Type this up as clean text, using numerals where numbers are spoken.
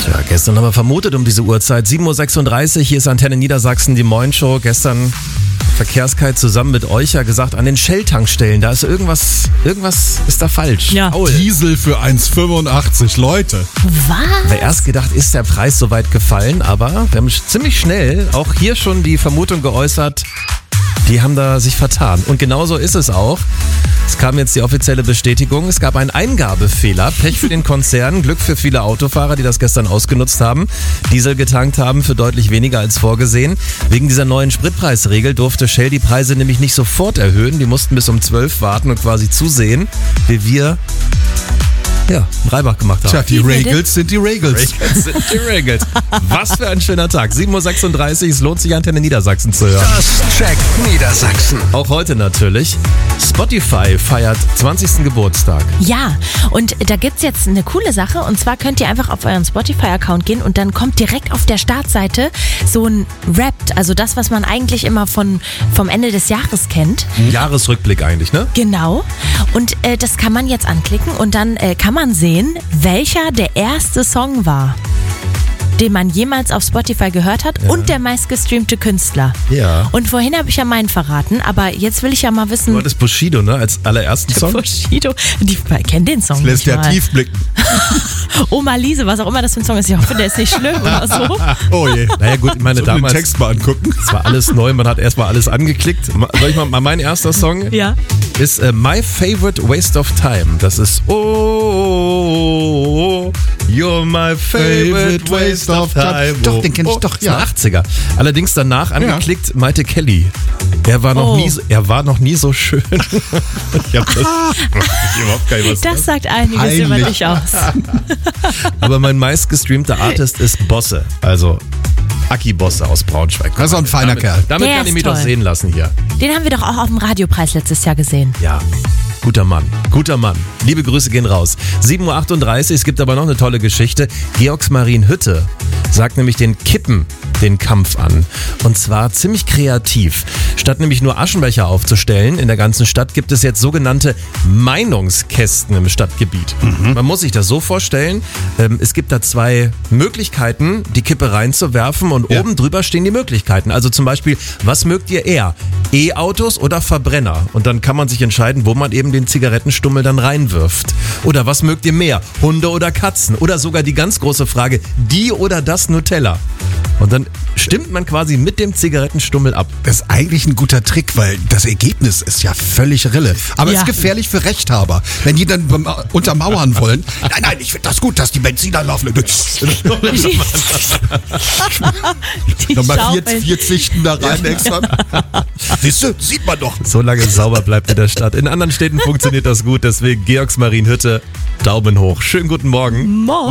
Tja, gestern haben wir vermutet um diese Uhrzeit. 7.36 Uhr, hier ist Antenne Niedersachsen, die Moin-Show. Gestern Verkehrskite zusammen mit euch ja gesagt, an den Shell-Tankstellen, da ist irgendwas ist da falsch. Ja. Faul. Diesel für 1,85, Leute. Was? Wer erst gedacht, ist der Preis so weit gefallen, aber wir haben ziemlich schnell auch hier schon die Vermutung geäußert, die haben da sich vertan. Und genauso ist es auch. Es kam jetzt die offizielle Bestätigung. Es gab einen Eingabefehler. Pech für den Konzern, Glück für viele Autofahrer, die das gestern ausgenutzt haben. Diesel getankt haben für deutlich weniger als vorgesehen. Wegen dieser neuen Spritpreisregel durfte Shell die Preise nämlich nicht sofort erhöhen. Die mussten bis um 12 warten und quasi zusehen, wie wir Reibach gemacht haben. Tja, die Regels sind die Regels. Regels sind die Regels. Was für ein schöner Tag. 7.36 Uhr, es lohnt sich, Antenne Niedersachsen zu hören. Das checkt Niedersachsen. Auch heute natürlich. Spotify feiert 20. Geburtstag. Ja, und da gibt's jetzt eine coole Sache. Und zwar könnt ihr einfach auf euren Spotify-Account gehen und dann kommt direkt auf der Startseite so ein Wrapped, also das, was man eigentlich immer vom Ende des Jahres kennt. Jahresrückblick eigentlich, ne? Genau. Und das kann man jetzt anklicken und dann kann man sehen, welcher der erste Song war, den man jemals auf Spotify gehört hat und der meistgestreamte Künstler. Ja. Und vorhin habe ich ja meinen verraten, aber jetzt will ich ja mal wissen... Du hattest Bushido, ne? Als allerersten Song. Bushido, die kennen den Song Lässt nicht ja mal. tief blicken. Oma Lise, was auch immer das für ein Song ist. Ich hoffe, der ist nicht schlimm oder so. Oh je. Naja gut, ich meine Soll den damals, Text mal angucken. es war alles neu, man hat erstmal alles angeklickt. Soll ich mal mein erster Song Ja. ist My Favorite Waste of Time. Das ist Oh, you're my favorite waste of time. Doch, den kenn ich doch, ja. Das ist ein 80er. Allerdings danach angeklickt Maite Kelly. Er war noch nie so schön. Ich hab das überhaupt gar nicht was. Das sagt einiges Peinlich. über dich aus. Aber mein meistgestreamter Artist ist Bosse. Also Aki Bosse aus Braunschweig. Das ist auch ein feiner Kerl. Damit Der kann ich ist mich doch toll. sehen lassen hier. Den haben wir doch auch auf dem Radiopreis letztes Jahr gesehen. Ja, guter Mann. Liebe Grüße gehen raus. 7.38 Uhr, es gibt aber noch eine tolle Geschichte. Georgsmarienhütte sagt nämlich den Kippen den Kampf an. Und zwar ziemlich kreativ. Statt nämlich nur Aschenbecher aufzustellen in der ganzen Stadt, gibt es jetzt sogenannte Meinungskästen im Stadtgebiet. Man muss sich das so vorstellen, es gibt da zwei Möglichkeiten, die Kippe reinzuwerfen und oben drüber stehen die Möglichkeiten. Also zum Beispiel, was mögt ihr eher? E-Autos oder Verbrenner? Und dann kann man sich entscheiden, wo man eben den Zigarettenstummel dann reinwirft. Oder was mögt ihr mehr? Hunde oder Katzen? Oder sogar die ganz große Frage, die oder das Nutella? Und dann stimmt man quasi mit dem Zigarettenstummel ab. Das ist eigentlich ein guter Trick, weil das Ergebnis ist ja völlig Rille. Aber es Ja. ist gefährlich für Rechthaber. Wenn die dann untermauern wollen. Nein, ich finde das gut, dass die Benziner laufen. Die Nochmal Schaufeln. vier Zwichten da rein extra. Siehst du, sieht man doch. Solange es sauber bleibt in der Stadt. In anderen Städten funktioniert das gut, deswegen Georgsmarienhütte, Daumen hoch. Schönen guten Morgen. Morgen.